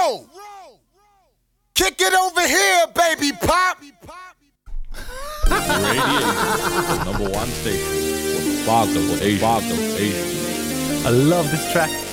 roll. Kick it over here, baby pop. Radio, number one station for the Fog of Asia. I love this track.